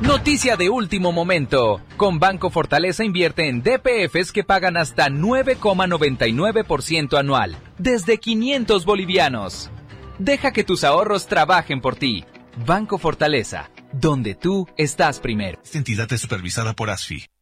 Noticia de último momento. Con Banco Fortaleza invierte en DPFs que pagan hasta 9,99% anual, desde 500 bolivianos. Deja que tus ahorros trabajen por ti. Banco Fortaleza, donde tú estás primero. Esta entidad es supervisada por ASFI.